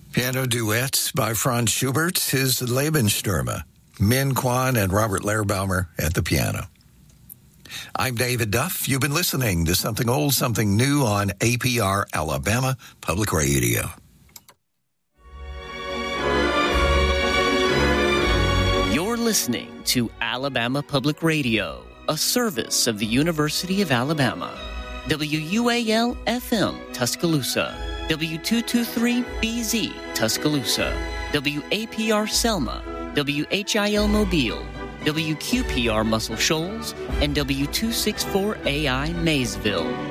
Piano duets by Franz Schubert, his Lebensstürme, Min Kwan and Robert Lehrbaumer at the piano. I'm David Duff. You've been listening to Something Old, Something New on APR Alabama Public Radio. You're listening to Alabama Public Radio, a service of the University of Alabama. WUAL-FM Tuscaloosa, W223BZ Tuscaloosa, WAPR Selma, WHIL Mobile, WQPR Muscle Shoals, and W264AI Maysville.